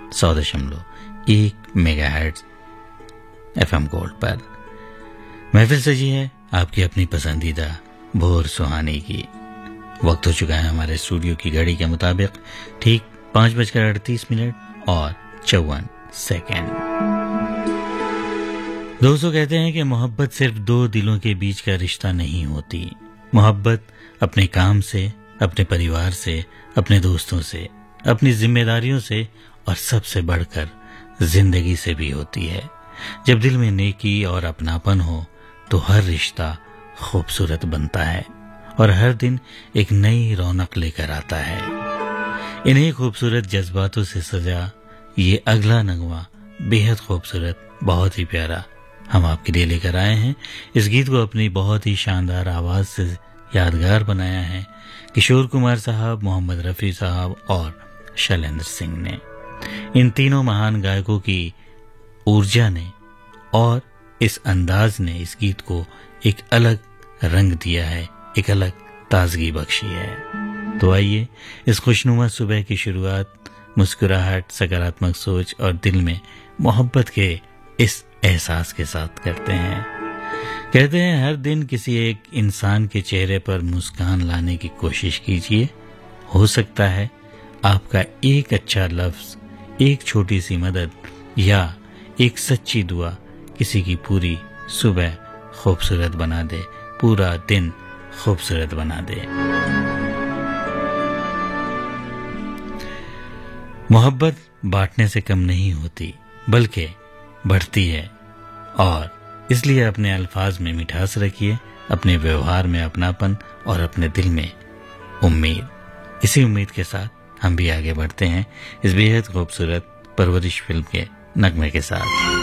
100.1 megahertz FM gold पर। महफिल सजी है आपकी अपनी पसंदीदा भोर सुहानी की। वक्त हो चुका है हमारे स्टूडियो की घड़ी के मुताबिक ठीक 5:38 और 54 सेकेंड। दोस्तों, कहते हैं कि मोहब्बत सिर्फ दो दिलों के बीच का रिश्ता नहीं होती। मोहब्बत अपने काम से, अपने परिवार से, अपने दोस्तों से, अपनी जिम्मेदारियों से और सबसे बढ़कर जिंदगी से भी होती है। जब दिल में नेकी और अपनापन हो तो हर रिश्ता खूबसूरत बनता है और हर दिन एक नई रौनक लेकर आता है। इन्हीं खूबसूरत जज्बातों से सजा ये अगला नगमा बेहद खूबसूरत, बहुत ही प्यारा हम आपके लिए लेकर आए हैं। इस गीत को अपनी बहुत ही शानदार आवाज से यादगार बनाया है किशोर कुमार साहब, मोहम्मद रफी साहब और शैलेंद्र सिंह ने। इन तीनों महान गायकों की ऊर्जा ने और इस अंदाज ने इस गीत को एक अलग रंग दिया है, एक अलग ताजगी बख्शी है। तो आइए इस खुशनुमा सुबह की शुरुआत मुस्कुराहट, सकारात्मक सोच और दिल में मोहब्बत के इस एहसास के साथ करते हैं। कहते हैं हर दिन किसी एक इंसान के चेहरे पर मुस्कान लाने की कोशिश कीजिए। हो सकता है आपका एक अच्छा लफ्ज, एक छोटी सी मदद या एक सच्ची दुआ किसी की पूरी सुबह खूबसूरत बना दे, पूरा दिन खूबसूरत बना दे। मोहब्बत बांटने से कम नहीं होती बल्कि बढ़ती है, और इसलिए अपने अल्फाज में मिठास रखिए, अपने व्यवहार में अपनापन और अपने दिल में उम्मीद। इसी उम्मीद के साथ हम भी आगे बढ़ते हैं इस बेहद खूबसूरत परवरिश फिल्म के नगमे के साथ।